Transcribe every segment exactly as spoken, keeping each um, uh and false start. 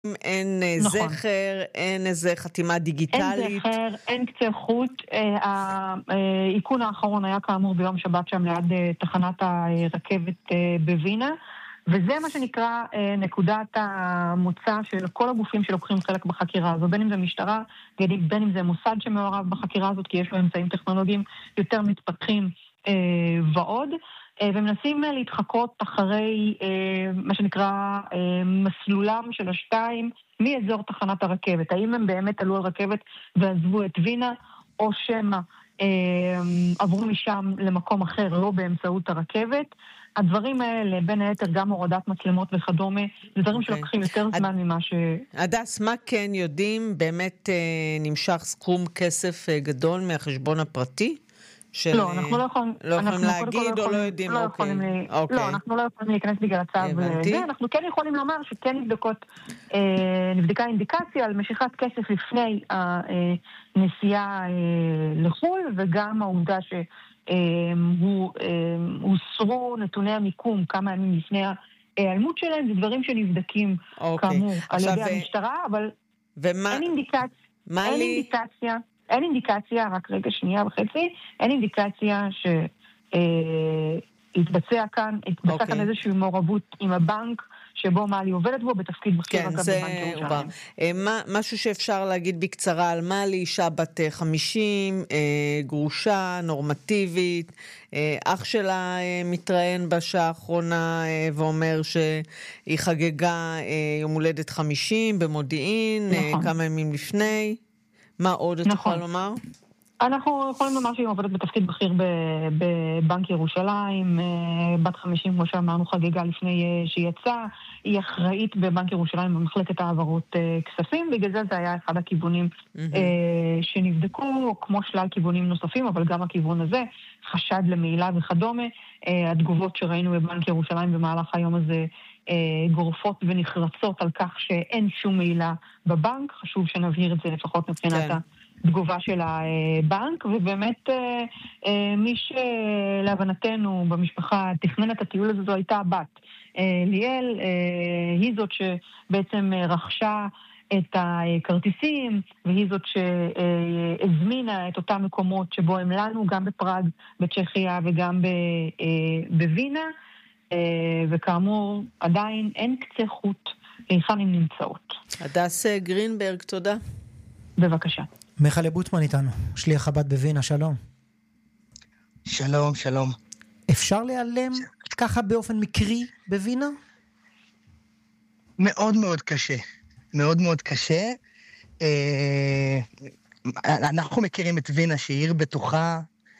אין נכון. זכר, אין איזה חתימה דיגיטלית. אין זכר, אין קצה חוט. העיקון האחרון היה כאמור ביום שבת שם ליד תחנת הרכבת בווינה, וזה מה שנקרא נקודת המוצא של כל הגופים שלוקחים חלק בחקירה הזו, בין אם זה משטרה, בין אם זה מוסד שמעורב בחקירה הזאת, כי יש לו אמצעים טכנולוגיים יותר מתפתחים ועוד, ומנסים להתחקות אחרי מה שנקרא מסלולם של השתיים מאזור תחנת הרכבת. האם הם באמת עלו על רכבת ועזבו את וינה, או שמה עברו משם למקום אחר, לא באמצעות הרכבת. הדברים האלה, בין היתר גם הורדת מצלמות וכדומה, זה דברים שלוקחים יותר זמן ממה ש... הדס, מה כן יודעים? באמת נמשך סכום כסף גדול מהחשבון הפרטי? לא, אנחנו לא יכולים... לא יכולים להגיד או לא יודעים? לא, אנחנו לא יכולים להיכנס בגלל הצו וזה. אנחנו כן יכולים לומר שכן נבדקה אינדיקציה על משיכת כסף לפני הנסיעה לחול, וגם העובדה שהוסרו נתוני המיקום כמה ימים לפני ההיעלמות שלהם, זה דברים שנבדקים כאמור על ידי המשטרה, אבל אין אינדיקציה. אין אינדיקציה, רק רגע שנייה וחצי, אין אינדיקציה שהתבצע כאן, התבצע כאן איזושהי מעורבות עם הבנק, שבו מלי עובדת בו בתפקיד בכיר כן, זה הובן. משהו שאפשר להגיד בקצרה על מלי, אישה בת חמישים, גרושה, נורמטיבית, אח שלה מתראיין בשעה האחרונה ואומר שהיא חגגה יום הולדת חמישים במודיעין, כמה ימים לפני. מה עוד את יכולה לומר? אנחנו יכולים לומר שהיא עובדת בתפקיד בכיר בבנק ירושלים, בת חמישים, כמו שאמרנו, חגיגה לפני שהיא יצאה, היא אחראית בבנק ירושלים במחלקת העברות כספים, בגלל זה זה היה אחד הכיוונים שנבדקו, כמו שלל כיוונים נוספים, אבל גם הכיוון הזה, חשד למעילה וכדומה, התגובות שראינו בבנק ירושלים במהלך היום הזה, גורפות ונחרצות על כך שאין שום מעילה בבנק, חשוב שנבהיר את זה לפחות מבחינת התגובה של הבנק, ובאמת מי שלהבנתנו במשפחה תכנן את הטיול הזה זו הייתה הבת. ליאל היא זאת שבעצם רכשה את הכרטיסים, והיא זאת שהזמינה את אותם מקומות שבו הם לנו, גם בפראג, בצ'כיה וגם בווינה, וכאמור, עדיין אין קצה חוט היכן הן נמצאות. הדס גרינברג, תודה. בבקשה. מיכאל בוטמן איתנו, שליח חב"ד בווינה, שלום. שלום, שלום. אפשר להיעלם ככה באופן מקרי בווינה? מאוד מאוד קשה. מאוד מאוד קשה. אנחנו מכירים את ווינה שהיא עיר בטוחה,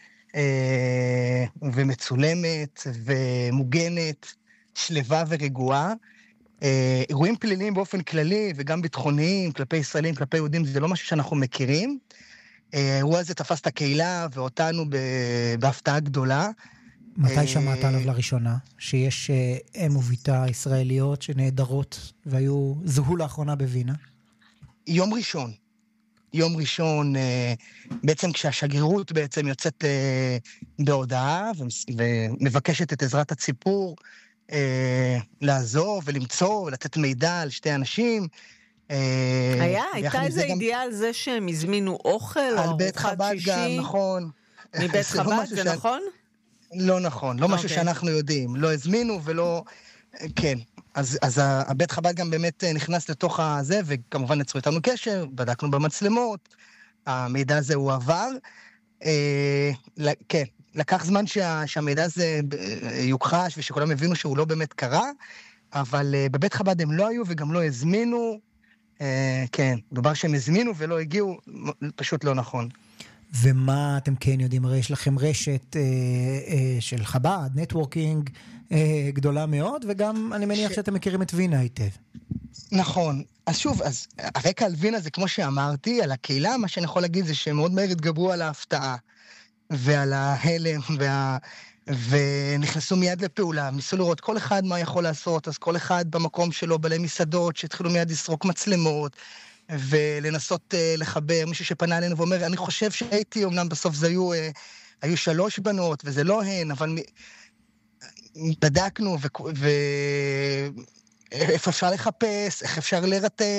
ומצולמת ומוגנת, שלווה ורגועה. אירועים פליליים באופן כללי וגם ביטחוניים כלפי ישראלים, כלפי יהודים, זה לא משהו שאנחנו מכירים. האירוע הזה תפס את הקהילה ואותנו בהפתעה גדולה. מתי שמעת עליו לראשונה? שיש אם וביתה ישראליות שנהדרות והיו זוהו לאחרונה בווינה? יום ראשון. יום ראשון, בעצם כשהשגרירות בעצם יוצאת בהודעה ומבקשת את עזרת הציבור לעזור ולמצוא ולתת מידע על שתי אנשים. היה, הייתה איזה ידיעה על זה שהם הזמינו אוכל או ארוחת חב"ד שישי? נכון. מבית חב"ד, זה נכון? לא נכון, לא משהו שאנחנו יודעים. לא הזמינו ולא... כן. אז, אז הבית חב"ד גם באמת נכנס לתוך הזה, וכמובן יצרו איתנו קשר, בדקנו במצלמות, המידע הזה הוא עבר. אה, כן, לקח זמן שה, שהמידע הזה יוכחש, ושכולם הבינו שהוא לא באמת קרה, אבל אה, בבית חב"ד הם לא היו וגם לא הזמינו, אה, כן, דובר שהם הזמינו ולא הגיעו, פשוט לא נכון. ומה אתם כן יודעים? הרי יש לכם רשת אה, אה, של חב"ד, נטוורקינג אה, גדולה מאוד, וגם אני מניח ש... שאתם מכירים את וינה היטב. נכון. אז שוב, אז הרקע על וינה זה כמו שאמרתי, על הקהילה, מה שאני יכול להגיד זה שמאוד מהר התגברו על ההפתעה, ועל ההלם, וה... ונכנסו מיד לפעולה, ניסו לראות כל אחד מה יכול לעשות, אז כל אחד במקום שלו, בעלי מסעדות, שהתחילו מיד לסרוק מצלמות, ולנסות uh, לחבר מישהו שפנה אלינו ואומר, אני חושב שהייתי, אמנם בסוף זה היו, uh, היו שלוש בנות, וזה לא הן, אבל בדקנו, איפה אפשר לחפש, איך אפשר לרתב.